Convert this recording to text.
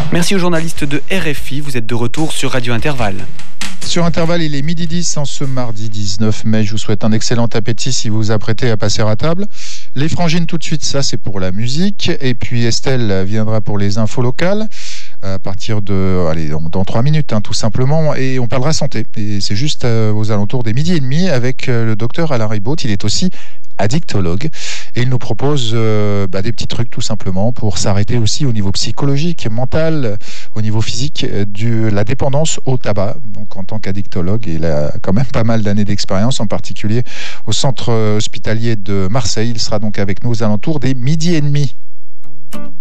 Merci aux journalistes de RFI, vous êtes de retour sur Radio Intervalle. Sur Intervalle, il est 12h10 en ce mardi 19 mai. Je vous souhaite un excellent appétit si vous vous apprêtez à passer à table. Les frangines tout de suite, ça c'est pour la musique. Et puis Estelle viendra pour les infos locales à partir de, dans 3 minutes tout simplement. Et on parlera santé. Et c'est juste aux alentours des 12h30 avec le docteur Alain Ribault. Il est aussi addictologue et il nous propose des petits trucs tout simplement pour s'arrêter aussi au niveau psychologique, mental, au niveau physique de la dépendance au tabac. Donc en tant qu'addictologue, il a quand même pas mal d'années d'expérience, en particulier au centre hospitalier de Marseille. Il sera donc avec nous aux alentours des 12h30.